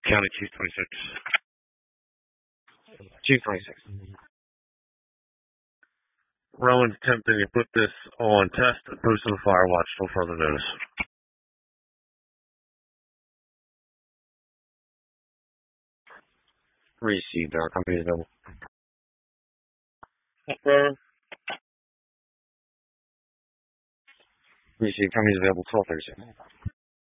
County Chief 26. Chief 26. Rowan's attempting to put this on test and post on the fire watch till further notice. Received. Our company is available. Received. Company is available 12:36.